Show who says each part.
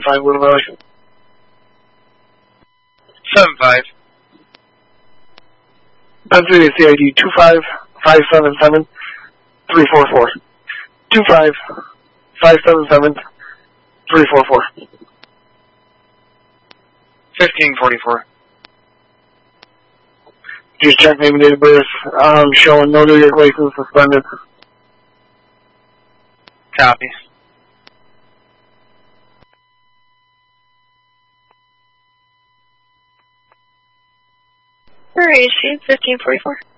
Speaker 1: 75 Little Valley.
Speaker 2: 75.
Speaker 1: Pennsylvania CID 25577-344. 25577-344.
Speaker 2: 1544.
Speaker 1: Just check name and date of birth. Showing no New York license suspended.
Speaker 2: Copy.
Speaker 3: Where is she? 1544.